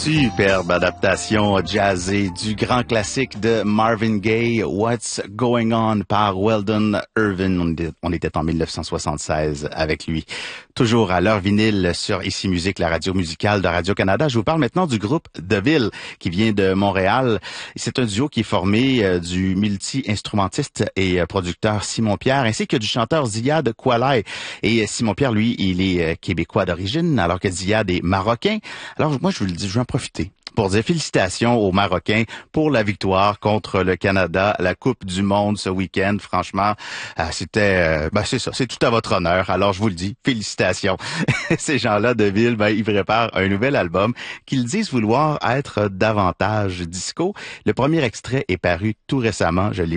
Superbe adaptation jazzée du grand classique de Marvin Gaye, What's Going On par Weldon Irvin. On était en 1976 avec lui. Toujours à l'heure vinyle sur Ici Musique, la radio musicale de Radio-Canada. Je vous parle maintenant du groupe Deville qui vient de Montréal. C'est un duo qui est formé du multi-instrumentiste et producteur Simon Pierre ainsi que du chanteur Ziad Koualay. Et Simon Pierre, lui, il est québécois d'origine alors que Ziad est marocain. Alors moi, je vous le dis, je vais en profiter pour dire félicitations aux Marocains pour la victoire contre le Canada à la Coupe du Monde ce week-end. Franchement, c'était, c'est ça, c'est tout à votre honneur. Alors je vous le dis, félicitations. Ces gens-là de Ville, ils préparent un nouvel album qu'ils disent vouloir être davantage disco. Le premier extrait est paru tout récemment. Je l'ai